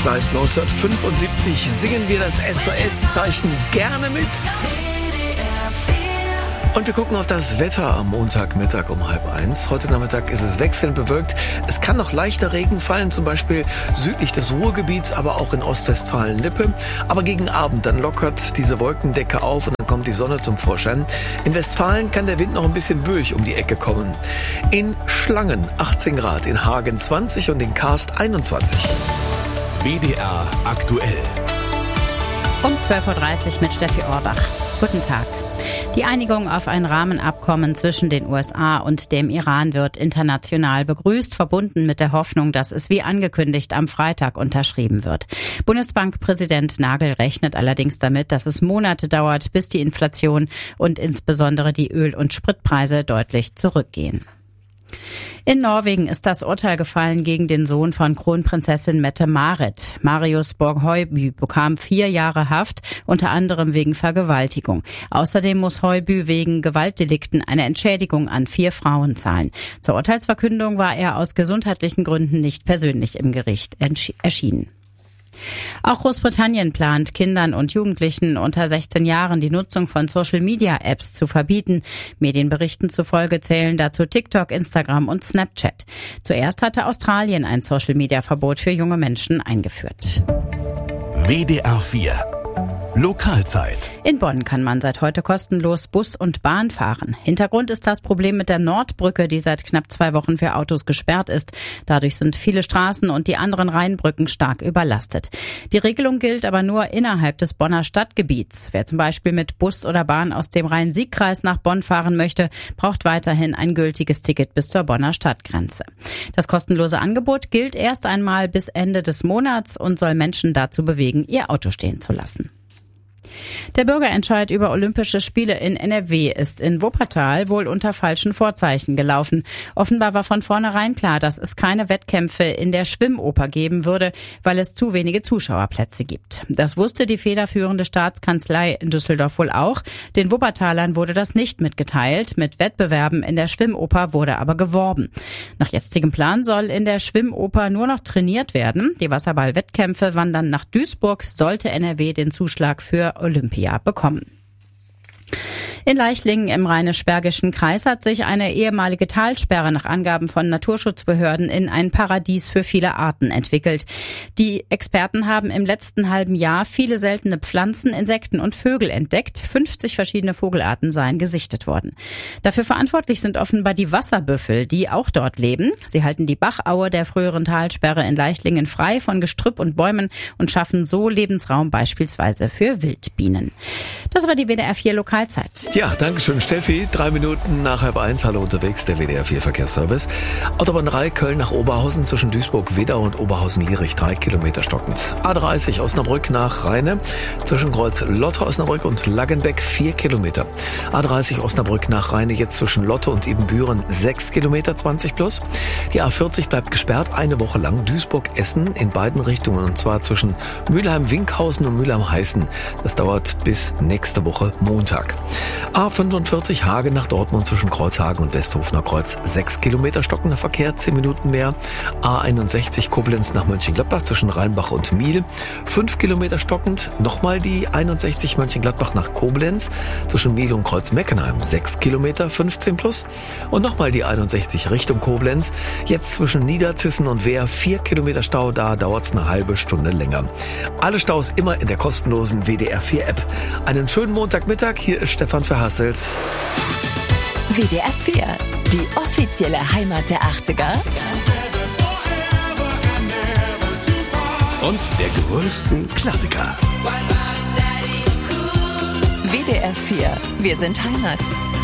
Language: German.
Seit 1975 singen wir das SOS-Zeichen gerne mit. Und wir gucken auf das Wetter am Montagmittag um 12:30. Heute Nachmittag ist es wechselnd bewölkt. Es kann noch leichter Regen fallen, zum Beispiel südlich des Ruhrgebiets, aber auch in Ostwestfalen-Lippe. Aber gegen Abend, dann lockert diese Wolkendecke auf und dann kommt die Sonne zum Vorschein. In Westfalen kann der Wind noch ein bisschen böig um die Ecke kommen. In Schlangen 18 Grad, in Hagen 20 und in Karst 21. WDR aktuell. Um 12:30 Uhr mit Steffi Orbach. Guten Tag. Die Einigung auf ein Rahmenabkommen zwischen den USA und dem Iran wird international begrüßt, verbunden mit der Hoffnung, dass es wie angekündigt am Freitag unterschrieben wird. Bundesbankpräsident Nagel rechnet allerdings damit, dass es Monate dauert, bis die Inflation und insbesondere die Öl- und Spritpreise deutlich zurückgehen. In Norwegen ist das Urteil gefallen gegen den Sohn von Kronprinzessin Mette-Marit. Marius Borg-Høiby bekam 4 Jahre Haft, unter anderem wegen Vergewaltigung. Außerdem muss Høiby wegen Gewaltdelikten eine Entschädigung an 4 Frauen zahlen. Zur Urteilsverkündung war er aus gesundheitlichen Gründen nicht persönlich im Gericht erschienen. Auch Großbritannien plant, Kindern und Jugendlichen unter 16 Jahren die Nutzung von Social-Media-Apps zu verbieten. Medienberichten zufolge zählen dazu TikTok, Instagram und Snapchat. Zuerst hatte Australien ein Social-Media-Verbot für junge Menschen eingeführt. WDR 4 Lokalzeit. In Bonn kann man seit heute kostenlos Bus und Bahn fahren. Hintergrund ist das Problem mit der Nordbrücke, die seit knapp 2 Wochen für Autos gesperrt ist. Dadurch sind viele Straßen und die anderen Rheinbrücken stark überlastet. Die Regelung gilt aber nur innerhalb des Bonner Stadtgebiets. Wer zum Beispiel mit Bus oder Bahn aus dem Rhein-Sieg-Kreis nach Bonn fahren möchte, braucht weiterhin ein gültiges Ticket bis zur Bonner Stadtgrenze. Das kostenlose Angebot gilt erst einmal bis Ende des Monats und soll Menschen dazu bewegen, ihr Auto stehen zu lassen. Der Bürgerentscheid über Olympische Spiele in NRW ist in Wuppertal wohl unter falschen Vorzeichen gelaufen. Offenbar war von vornherein klar, dass es keine Wettkämpfe in der Schwimmoper geben würde, weil es zu wenige Zuschauerplätze gibt. Das wusste die federführende Staatskanzlei in Düsseldorf wohl auch. Den Wuppertalern wurde das nicht mitgeteilt. Mit Wettbewerben in der Schwimmoper wurde aber geworben. Nach jetzigem Plan soll in der Schwimmoper nur noch trainiert werden. Die Wasserball-Wettkämpfe wandern nach Duisburg, sollte NRW den Zuschlag für Olympia bekommen. In Leichlingen im Rheinisch-Bergischen Kreis hat sich eine ehemalige Talsperre nach Angaben von Naturschutzbehörden in ein Paradies für viele Arten entwickelt. Die Experten haben im letzten halben Jahr viele seltene Pflanzen, Insekten und Vögel entdeckt. 50 verschiedene Vogelarten seien gesichtet worden. Dafür verantwortlich sind offenbar die Wasserbüffel, die auch dort leben. Sie halten die Bachaue der früheren Talsperre in Leichlingen frei von Gestrüpp und Bäumen und schaffen so Lebensraum beispielsweise für Wildbienen. Das war die WDR 4 Lokalzeit. Ja, danke schön, Steffi. 3 Minuten nach 12:30. Hallo unterwegs, der WDR 4 Verkehrsservice. Autobahn 3 Köln nach Oberhausen zwischen Duisburg-Wedau und Oberhausen-Lierich 3 Kilometer stockend. A30 Osnabrück nach Rheine zwischen Kreuz Lotte Osnabrück und Laggenbeck 4 Kilometer. A30 Osnabrück nach Rheine jetzt zwischen Lotte und Ibbenbüren 6 Kilometer 20 plus. Die A40 bleibt gesperrt eine Woche lang. Duisburg-Essen in beiden Richtungen und zwar zwischen Mülheim-Winkhausen und Mülheim-Heißen. Das dauert bis nächste Woche Montag. A45 Hagen nach Dortmund zwischen Kreuzhagen und Westhofener Kreuz 6 Kilometer stockender Verkehr, 10 Minuten mehr. A61 Koblenz nach Mönchengladbach zwischen Rheinbach und Miel 5 Kilometer stockend. Nochmal die 61 Mönchengladbach nach Koblenz zwischen Miel und Kreuz-Meckenheim 6 Kilometer 15 plus. Und nochmal die 61 Richtung Koblenz. Jetzt zwischen Niederzissen und Wehr 4 Kilometer Stau, da dauert es eine halbe Stunde länger. Alle Staus immer in der kostenlosen WDR 4 App. Einen schönen Montagmittag, hier ist Stefan Verhasselt. WDR 4, die offizielle Heimat der 80er. Und der größten Klassiker. WDR 4, wir sind Heimat.